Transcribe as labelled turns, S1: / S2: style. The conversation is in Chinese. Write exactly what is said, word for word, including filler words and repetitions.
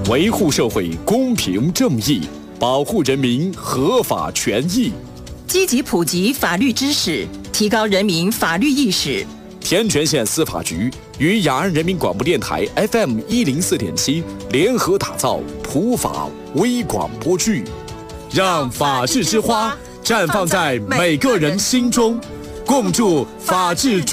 S1: 维护社会公平正义，保护人民合法权益，
S2: 积极普及法律知识，提高人民法律意识。
S1: 天全县司法局与雅安人民广播电台 F M 一零四点七联合打造普法微广播剧，让法治之花绽放在每个人心中，共筑法治。